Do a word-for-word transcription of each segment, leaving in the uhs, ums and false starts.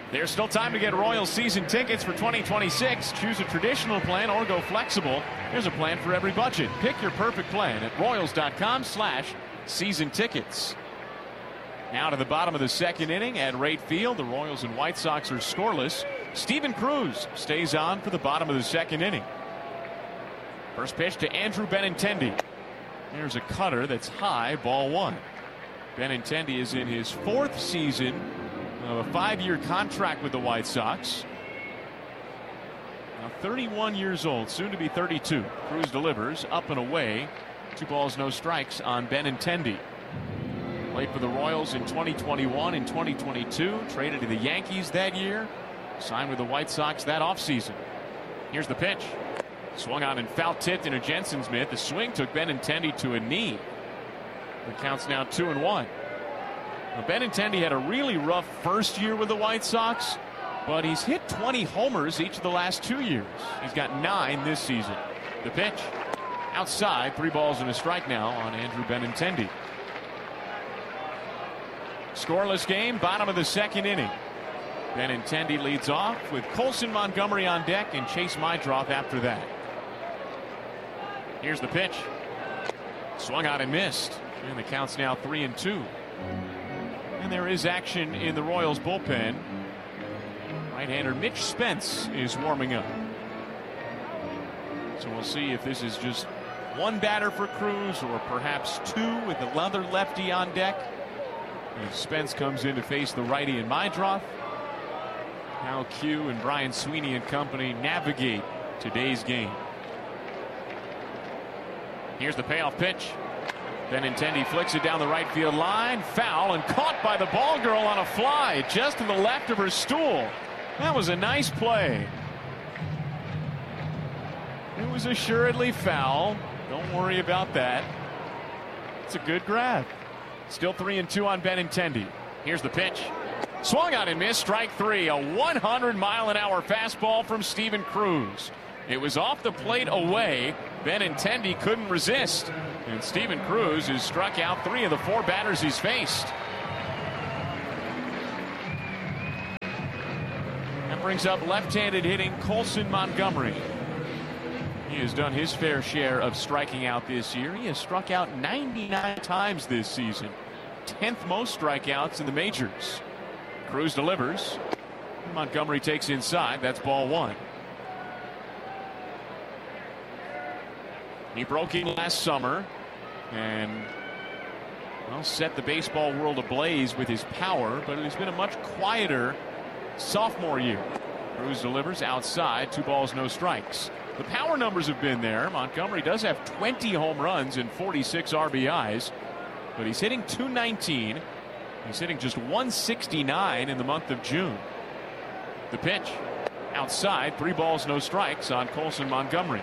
There's still time to get Royals season tickets for twenty twenty-six. Choose a traditional plan or go flexible. There's a plan for every budget. Pick your perfect plan at Royals.com slash season tickets. Now to the bottom of the second inning at Wright Field. The Royals and White Sox are scoreless. Steven Cruz stays on for the bottom of the second inning. First pitch to Andrew Benintendi. There's a cutter that's high, ball one. Benintendi is in his fourth season of a five-year contract with the White Sox. Now thirty-one years old, soon to be thirty-two. Cruz delivers up and away. Two balls, no strikes on Benintendi. Played for the Royals in twenty twenty-one and twenty twenty-two. Traded to the Yankees that year. Signed with the White Sox that offseason. Here's the pitch. Swung on and foul tipped into Jensen's mitt. The swing took Benintendi to a knee. The count's now two and one. Now, Benintendi had a really rough first year with the White Sox, but he's hit twenty homers each of the last two years. He's got nine this season. The pitch outside, three balls and a strike now on Andrew Benintendi. Scoreless game, bottom of the second inning. Benintendi leads off with Colson Montgomery on deck and Chase Meidroth after that. Here's the pitch. Swung out and missed. And the count's now three and two. And there is action in the Royals bullpen. Right-hander Mitch Spence is warming up. So we'll see if this is just one batter for Cruz or perhaps two with another lefty on deck. And Spence comes in to face the righty and Meidroth. How Q and Brian Sweeney and company navigate today's game. Here's the payoff pitch. Benintendi flicks it down the right field line. Foul and caught by the ball girl on a fly just to the left of her stool. That was a nice play. It was assuredly foul. Don't worry about that. It's a good grab. Still three and two on Benintendi. Here's the pitch. Swung on and missed. Strike three. A one hundred mile an hour fastball from Steven Cruz. It was off the plate away. Benintendi couldn't resist. And Steven Cruz has struck out three of the four batters he's faced. That brings up left-handed hitting Colson Montgomery. He has done his fair share of striking out this year. He has struck out ninety-nine times this season. tenth most strikeouts in the majors. Cruz delivers. Montgomery takes inside. That's ball one. He broke in last summer and well, set the baseball world ablaze with his power, but it's been a much quieter sophomore year. Cruz delivers outside. Two balls, no strikes. The power numbers have been there. Montgomery does have twenty home runs and forty-six R B Is, but he's hitting two nineteen. He's hitting just one sixty-nine in the month of June. The pitch outside. Three balls, no strikes on Colson Montgomery.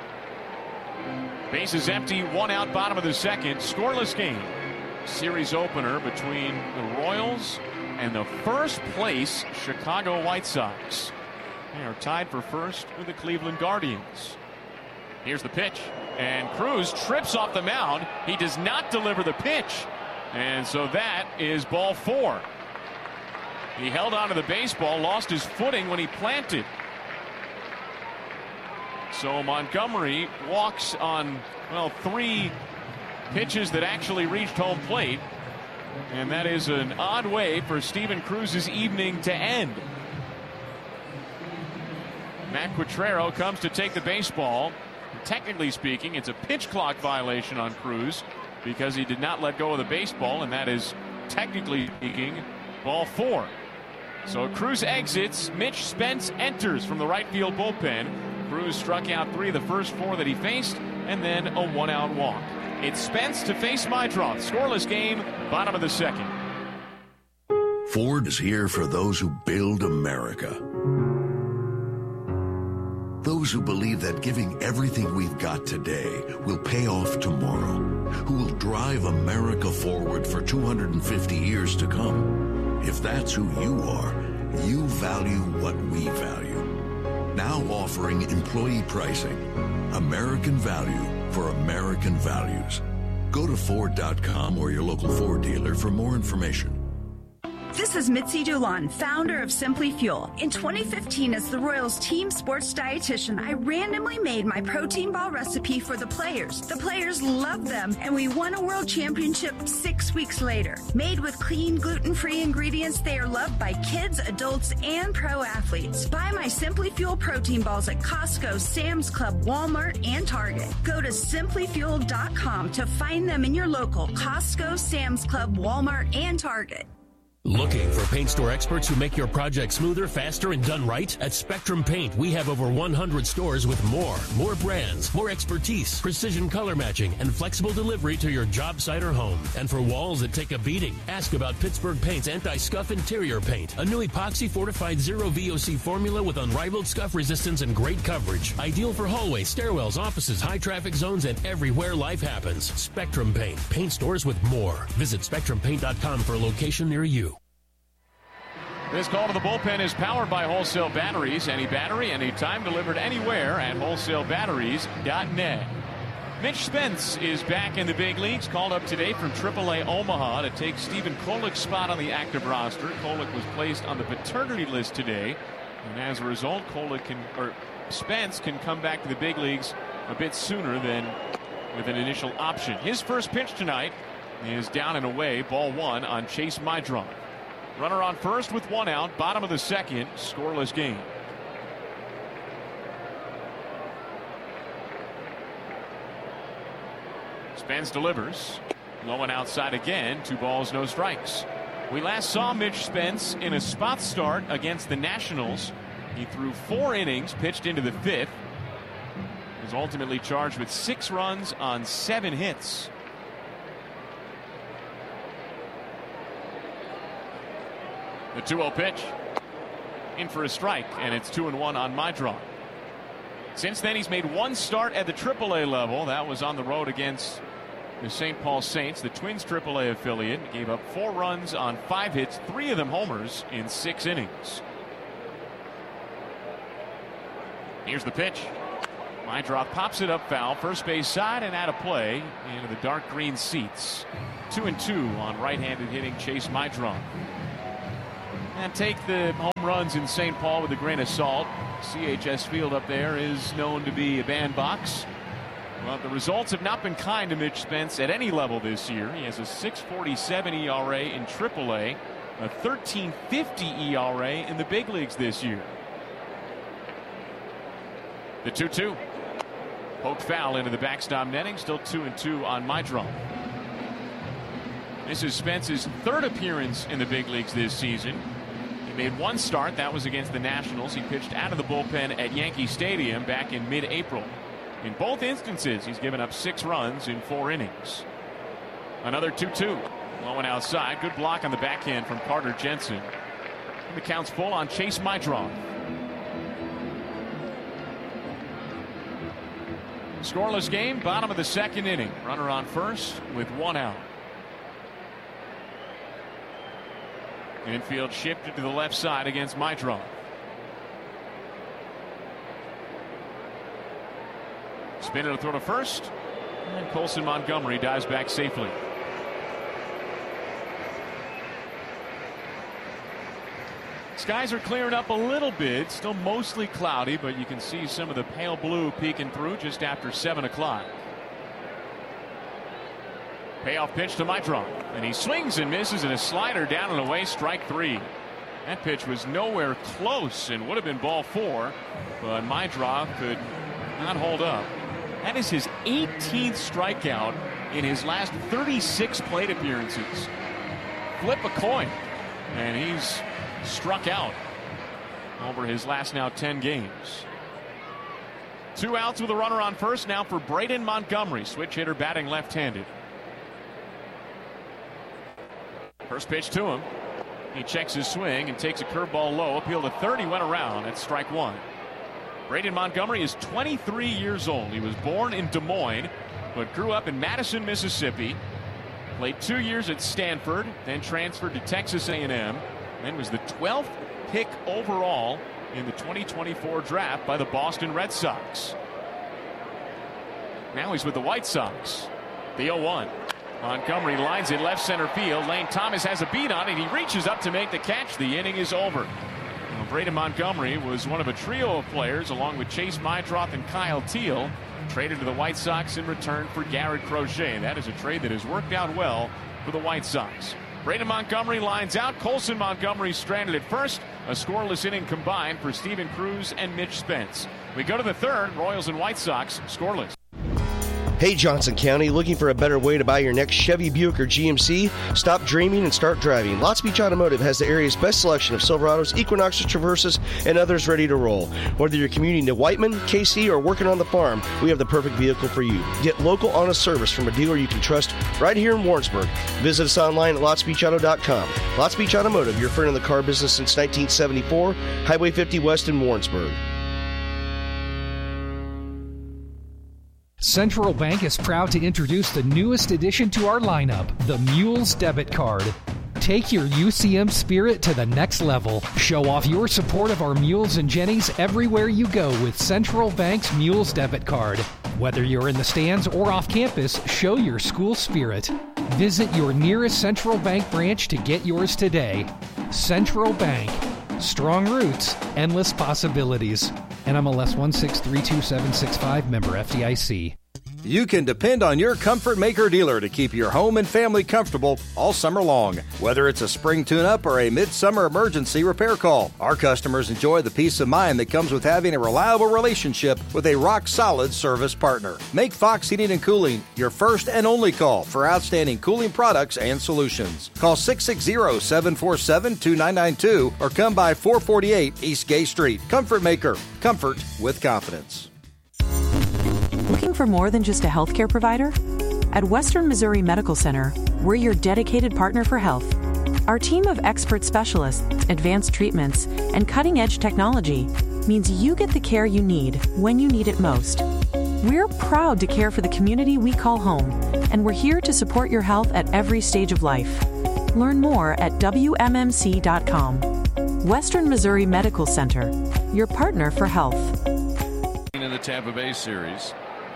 Bases empty, one out, bottom of the second. Scoreless game. Series opener between the Royals and the first place Chicago White Sox. They are tied for first with the Cleveland Guardians. Here's the pitch, and Cruz trips off the mound. He does not deliver the pitch, and so that is ball four. He held onto the baseball, lost his footing when he planted. So Montgomery walks on, well, three pitches that actually reached home plate, and that is an odd way for Steven Cruz's evening to end. Matt Quatrero comes to take the baseball. Technically speaking, it's a pitch clock violation on Cruz because he did not let go of the baseball, and that is, technically speaking, ball four. So Cruz exits. Mitch Spence enters from the right field bullpen. Cruz struck out three of the first four that he faced, and then a one-out walk. It's Spence to face Meidroth. Scoreless game, bottom of the second. Ford is here for those who build America. Those who believe that giving everything we've got today will pay off tomorrow. Who will drive America forward for two hundred fifty years to come. If that's who you are, you value what we value. Now offering employee pricing. American value for American values. Go to Ford dot com or your local Ford dealer for more information. This is Mitzi Dulon, founder of Simply Fuel. In twenty fifteen, as the Royals team sports dietitian, I randomly made my protein ball recipe for the players. The players loved them, and we won a world championship six weeks later. Made with clean, gluten-free ingredients, they are loved by kids, adults, and pro athletes. Buy my Simply Fuel protein balls at Costco, Sam's Club, Walmart, and Target. Go to simply fuel dot com to find them in your local Costco, Sam's Club, Walmart, and Target. Looking for paint store experts who make your project smoother, faster, and done right? At Spectrum Paint, we have over one hundred stores with more. More brands, more expertise, precision color matching, and flexible delivery to your job site or home. And for walls that take a beating, ask about Pittsburgh Paint's anti-scuff interior paint, a new epoxy-fortified zero V O C formula with unrivaled scuff resistance and great coverage. Ideal for hallways, stairwells, offices, high-traffic zones, and everywhere life happens. Spectrum Paint. Paint stores with more. Visit spectrum paint dot com for a location near you. This call to the bullpen is powered by Wholesale Batteries. Any battery, anytime, delivered anywhere at wholesale batteries dot net. Mitch Spence is back in the big leagues, called up today from triple A Omaha to take Stephen Kolek's spot on the active roster. Kolek was placed on the paternity list today, and as a result, Kolek can, or Spence can come back to the big leagues a bit sooner than with an initial option. His first pitch tonight is down and away, ball one on Chase Meidron. Runner on first with one out, bottom of the second, scoreless game. Spence delivers. Low and outside again, two balls, no strikes. We last saw Mitch Spence in a spot start against the Nationals. He threw four innings, pitched into the fifth. Was ultimately charged with six runs on seven hits. The two oh pitch. In for a strike, and it's two and one on Meidron. Since then, he's made one start at the triple A level. That was on the road against the Saint Paul Saints, the Twins triple A affiliate. Gave up four runs on five hits, three of them homers in six innings. Here's the pitch. Meidron pops it up foul, first base side and out of play into the dark green seats. Two and two on right-handed hitting Chase Meidron. And take the home runs in Saint Paul with a grain of salt. C H S Field up there is known to be a bandbox. Well, the results have not been kind to Mitch Spence at any level this year. He has a six forty-seven E R A in triple A, a thirteen fifty E R A in the big leagues this year. The two two. Poked foul into the backstop netting. Still two and two on Meidron. This is Spence's third appearance in the big leagues this season. He made one start. That was against the Nationals. He pitched out of the bullpen at Yankee Stadium back in mid-April. In both instances, he's given up six runs in four innings. Another two two. Low and outside. Good block on the backhand from Carter Jensen. And the count's full on Chase Meidron. Scoreless game, bottom of the second inning. Runner on first with one out. Infield shifted to the left side against Meidron. Spinner to throw to first. And Colson Montgomery dives back safely. Skies are clearing up a little bit. Still mostly cloudy, but you can see some of the pale blue peeking through just after seven o'clock. Payoff pitch to Meidron, and he swings and misses, and a slider down and away, strike three. That pitch was nowhere close and would have been ball four, but Meidron could not hold up. That is his eighteenth strikeout in his last thirty-six plate appearances. Flip a coin, and he's struck out over his last now ten games. Two outs with a runner on first now for Braden Montgomery, switch hitter batting left-handed. First pitch to him. He checks his swing and takes a curveball low. Appeal to third. He went around. That's strike one. Braden Montgomery is twenty-three years old. He was born in Des Moines, but grew up in Madison, Mississippi. Played two years at Stanford, then transferred to Texas A and M, then was the twelfth pick overall in the twenty twenty-four draft by the Boston Red Sox. Now he's with the White Sox. The oh one. Montgomery lines it left center field. Lane Thomas has a beat on it. He reaches up to make the catch. The inning is over. Well, Braden Montgomery was one of a trio of players along with Chase Meidroth and Kyle Teal, traded to the White Sox in return for Garrett Crochet. That is a trade that has worked out well for the White Sox. Braden Montgomery lines out. Colson Montgomery stranded at first. A scoreless inning combined for Steven Cruz and Mitch Spence. We go to the third. Royals and White Sox scoreless. Hey, Johnson County, looking for a better way to buy your next Chevy, Buick, or G M C? Stop dreaming and start driving. Lots Beach Automotive has the area's best selection of Silverados, Equinoxes, Traverses, and others ready to roll. Whether you're commuting to Whiteman, K C, or working on the farm, we have the perfect vehicle for you. Get local, honest service from a dealer you can trust right here in Warrensburg. Visit us online at lots beach auto dot com. Lots Beach Automotive, your friend in the car business since nineteen seventy-four, Highway fifty West in Warrensburg. Central Bank is proud to introduce the newest addition to our lineup, the Mules Debit Card. Take your U C M spirit to the next level. Show off your support of our Mules and Jennies everywhere you go with Central Bank's Mules Debit Card. Whether you're in the stands or off campus, show your school spirit. Visit your nearest Central Bank branch to get yours today. Central Bank. Strong roots, endless possibilities. N M L S one six three two seven six five, member F D I C. You can depend on your Comfort Maker dealer to keep your home and family comfortable all summer long. Whether it's a spring tune-up or a midsummer emergency repair call, our customers enjoy the peace of mind that comes with having a reliable relationship with a rock-solid service partner. Make Fox Heating and Cooling your first and only call for outstanding cooling products and solutions. Call six six zero, seven four seven, two nine nine two or come by four forty-eight East Gay Street. Comfort Maker. Comfort with confidence. Looking for more than just a healthcare provider? At Western Missouri Medical Center, we're your dedicated partner for health. Our team of expert specialists, advanced treatments, and cutting-edge technology means you get the care you need when you need it most. We're proud to care for the community we call home, and we're here to support your health at every stage of life. Learn more at W M M C dot com. Western Missouri Medical Center, your partner for health. In the Tampa Bay series.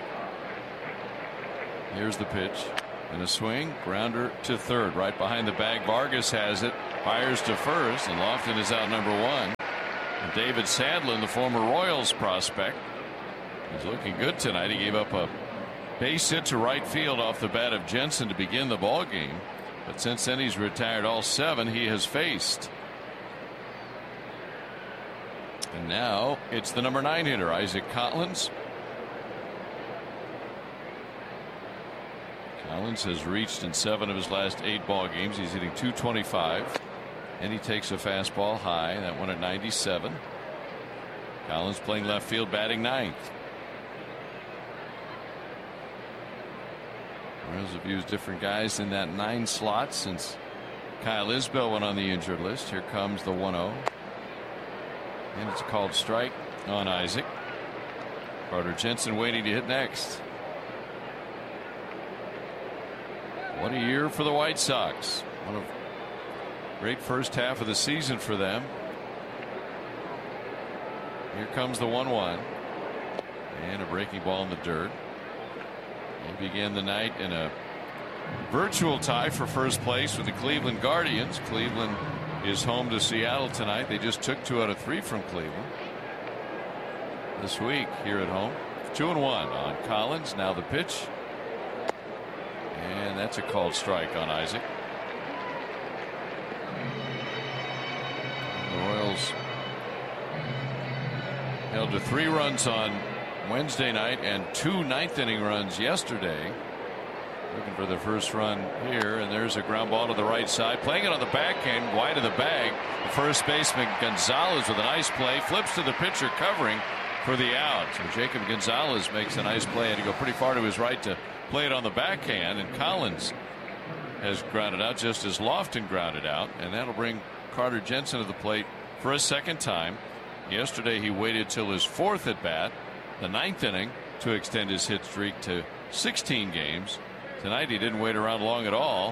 Here's the pitch and a swing, grounder to third, right behind the bag. Vargas has it, fires to first, and Lofton is out number one. And David Sandlin, the former Royals prospect, is looking good tonight. He gave up a base hit to right field off the bat of Jensen to begin the ball game, but since then he's retired all seven he has faced. And now it's the number nine hitter, Isaac Collins. Collins has reached in seven of his last eight ball games. He's hitting two twenty-five, and he takes a fastball high. That one at ninety-seven. Collins playing left field, batting ninth. Royals have used different guys in that nine slot since Kyle Isbell went on the injured list. Here comes the one oh. And it's a called strike on Isaac. Carter Jensen waiting to hit next. What a year for the White Sox. One of great first half of the season for them. Here comes the one one. And a breaking ball in the dirt. They began the night in a virtual tie for first place with the Cleveland Guardians. Cleveland is home to Seattle tonight. They just took two out of three from Cleveland this week here at home. Two and one on Collins. Now the pitch. And that's a called strike on Isaac. The Royals held to three runs on Wednesday night and two ninth inning runs yesterday. Looking for the first run here, and there's a ground ball to the right side. Playing it on the backhand, wide of the bag. The first baseman Gonzalez with a nice play, flips to the pitcher covering for the out. So Jacob Gonzalez makes a nice play, and he go pretty far to his right to play it on the backhand, and Collins has grounded out just as Lofton grounded out, and that'll bring Carter Jensen to the plate for a second time. Yesterday he waited till his fourth at bat, the ninth inning, to extend his hit streak to sixteen games. Tonight he didn't wait around long at all.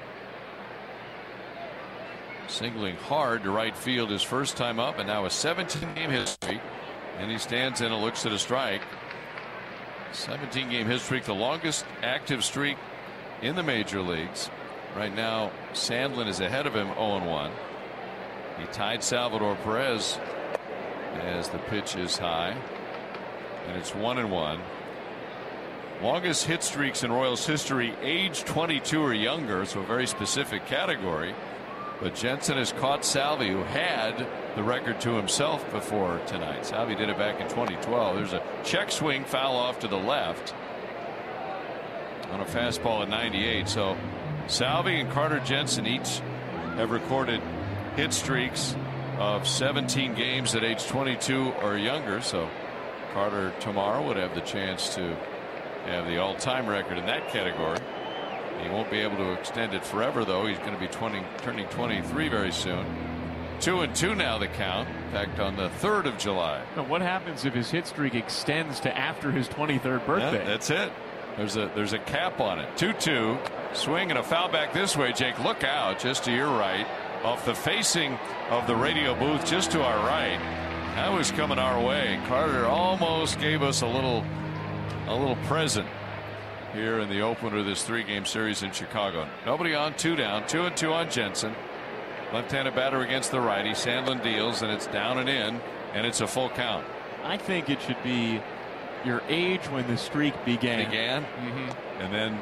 Singling hard to right field his first time up, and now a seventeen game hit streak, and he stands in and looks at a strike. seventeen game hit streak, the longest active streak in the major leagues. Right now, Sandlin is ahead of him oh and one. He tied Salvador Perez as the pitch is high, and it's one and one. Longest hit streaks in Royals history, age twenty-two or younger, so a very specific category. But Jensen has caught Salvi, who had the record to himself before tonight. Salvi did it back in twenty twelve. There's a check swing foul off to the left on a fastball at ninety-eight. So Salvi and Carter Jensen each have recorded hit streaks of seventeen games at age twenty-two or younger. So Carter tomorrow would have the chance to have the all-time record in that category. He won't be able to extend it forever, though. He's going to be twenty, turning twenty-three very soon. Two and two now the count. In fact, on the third of July. Now, what happens if his hit streak extends to after his twenty-third birthday? Yeah, that's it. There's a there's a cap on it. two two. Swing and a foul back this way, Jake. Look out, just to your right. Off the facing of the radio booth, just to our right. That was coming our way. Carter almost gave us a little, a little present here in the opener of this three-game series in Chicago. Nobody on, two down, two and two on Jensen. Left-handed batter against the righty. Sandlin deals, and it's down and in, and it's a full count. I think it should be your age when the streak began. Began, mm-hmm. And then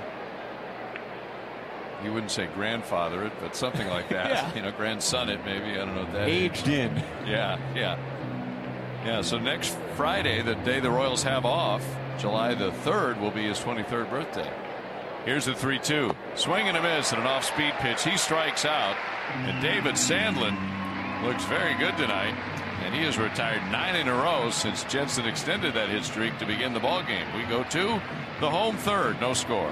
you wouldn't say grandfather it, but something like that. Yeah. You know, grandson it maybe. I don't know what that Aged is. in. Yeah, yeah. Yeah, so next Friday, the day the Royals have off, July the third, will be his twenty-third birthday. Here's the three two. Swing and a miss and an off-speed pitch. He strikes out. And David Sandlin looks very good tonight. And he has retired nine in a row since Jensen extended that hit streak to begin the ball game. We go to the home third. No score.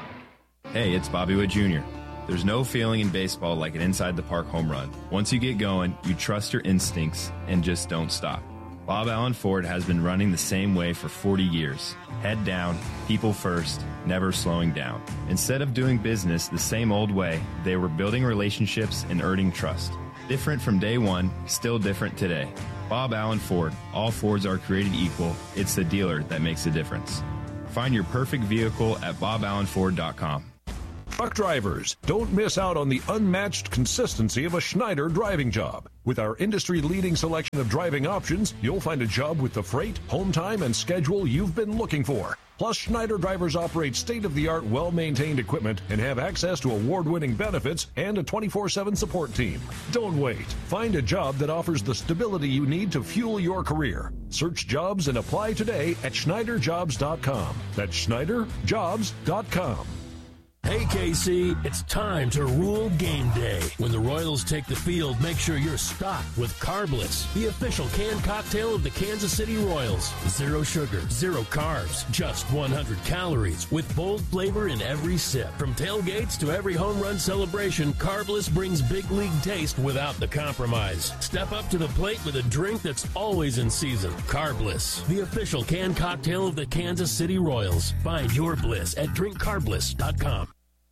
Hey, it's Bobby Witt Junior There's no feeling in baseball like an inside-the-park home run. Once you get going, you trust your instincts and just don't stop. Bob Allen Ford has been running the same way for forty years. Head down, people first, never slowing down. Instead of doing business the same old way, they were building relationships and earning trust. Different from day one, still different today. Bob Allen Ford. All Fords are created equal. It's the dealer that makes the difference. Find your perfect vehicle at bob allen ford dot com. Truck drivers, don't miss out on the unmatched consistency of a Schneider driving job. With our industry-leading selection of driving options, you'll find a job with the freight, home time, and schedule you've been looking for. Plus, Schneider drivers operate state-of-the-art, well-maintained equipment and have access to award-winning benefits and a twenty-four seven support team. Don't wait. Find a job that offers the stability you need to fuel your career. Search jobs and apply today at schneider jobs dot com. That's schneider jobs dot com. Hey, K C, it's time to rule game day. When the Royals take the field, make sure you're stocked with Carbliss, the official canned cocktail of the Kansas City Royals. Zero sugar, zero carbs, just one hundred calories, with bold flavor in every sip. From tailgates to every home run celebration, Carbliss brings big league taste without the compromise. Step up to the plate with a drink that's always in season. Carbliss, the official canned cocktail of the Kansas City Royals. Find your bliss at drink carbliss dot com.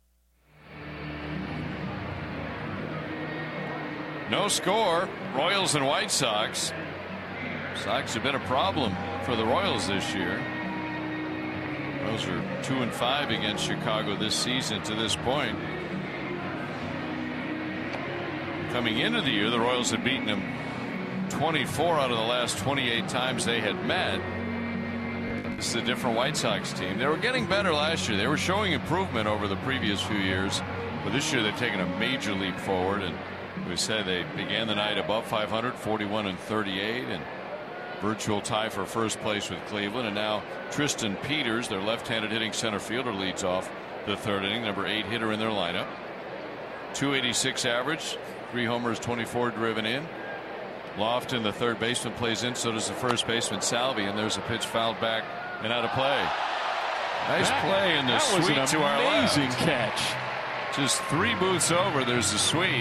No score. Royals and White Sox. Sox have been a problem for the Royals this year. Royals are two and five against Chicago this season to this point. Coming into the year, the Royals had beaten them twenty-four out of the last twenty-eight times they had met. This is a different White Sox team. They were getting better last year. They were showing improvement over the previous few years. But this year they've taken a major leap forward, and we said they began the night above five hundred, forty-one and thirty-eight, and virtual tie for first place with Cleveland. And now Tristan Peters, their left-handed hitting center fielder, leads off the third inning, number eight hitter in their lineup. two eighty-six average, three homers, twenty-four driven in. Lofton, the third baseman, plays in, so does the first baseman Salvi, and there's a pitch fouled back and out of play. Nice that, play in the suite to our left. Amazing catch. Just three booths over, there's the suite.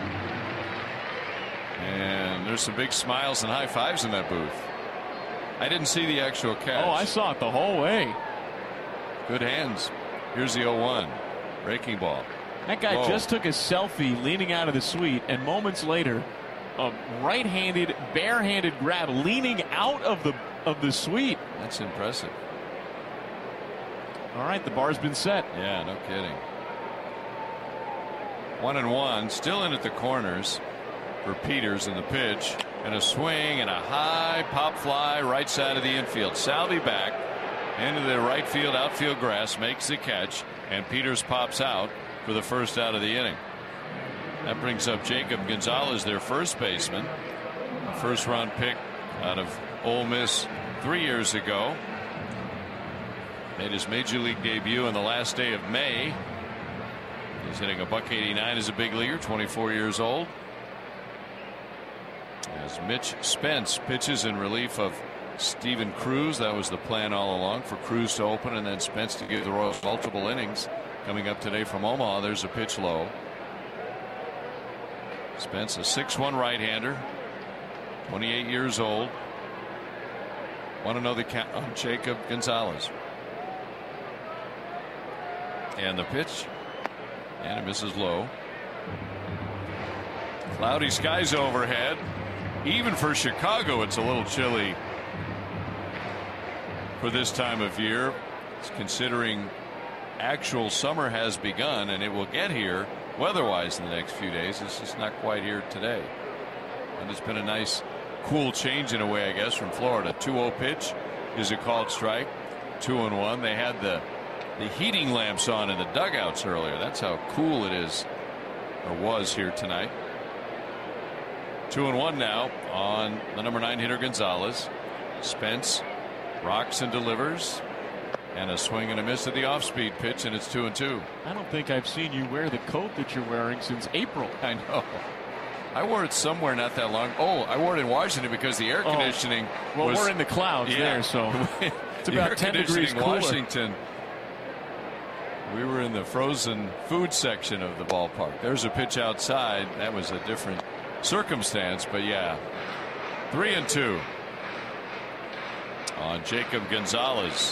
And there's some big smiles and high fives in that booth. I didn't see the actual catch. Oh, I saw it the whole way. Good hands. Here's the oh one. Breaking ball. That guy Whoa. just took a selfie leaning out of the suite, and moments later, a right-handed, bare-handed grab leaning out of the of the suite. That's impressive. All right, the bar's been set. Yeah, no kidding. One and one, still in at the corners for Peters in the pitch, and a swing and a high pop fly right side of the infield. Salvi back into the right field outfield grass, makes the catch, and Peters pops out for the first out of the inning. That brings up Jacob Gonzalez, their first baseman, a first round pick out of Ole Miss three years ago. Made his major league debut on the last day of May. He's hitting a buck eighty-nine as a big leaguer, twenty-four years old. As Mitch Spence pitches in relief of Steven Cruz. That was the plan all along, for Cruz to open and then Spence to give the Royals multiple innings. Coming up today from Omaha, there's a pitch low. Spence, a six one right-hander, twenty-eight years old. Want to know the count on Jacob Gonzalez. And the pitch, and it misses low. Cloudy skies overhead. Even for Chicago, it's a little chilly for this time of year, considering actual summer has begun, and it will get here weather-wise in the next few days. It's just not quite here today. And it's been a nice cool change in a way, I guess, from Florida. two oh pitch is a called strike. Two and one. They had the the heating lamps on in the dugouts earlier. That's how cool it is, or was, here tonight. Two and one now on the number nine hitter Gonzalez. Spence rocks and delivers, and a swing and a miss at the off-speed pitch, and it's two and two. I don't think I've seen you wear the coat that you're wearing since April. I know. I wore it somewhere not that long. Oh, I wore it in Washington because the air conditioning. Oh, well, was, we're in the clouds yeah. there, so it's about ten degrees cooler. Washington. We were in the frozen food section of the ballpark. There's a pitch outside. That was a different circumstance, but yeah, three and two on Jacob Gonzalez.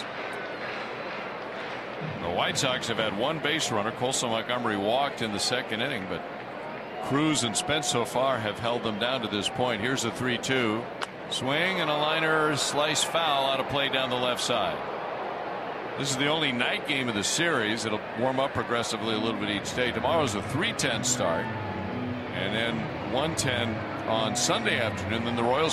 The White Sox have had one base runner. Colson Montgomery walked in the second inning, but Cruz and Spence so far have held them down to this point. Here's a three two swing and a liner slice foul out of play down the left side. This is the only night game of the series. It'll warm up progressively a little bit each day. Tomorrow's a three ten start, and then one ten on Sunday afternoon. Then the Royals